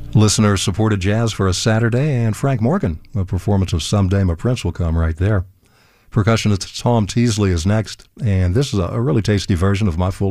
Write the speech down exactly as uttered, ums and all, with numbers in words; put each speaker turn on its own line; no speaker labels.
Listener-supported jazz for a Saturday, and Frank Morgan, a performance of Someday My Prince will come right there. Percussionist Tom Teasley is next, and this is a, a really tasty version of My Fool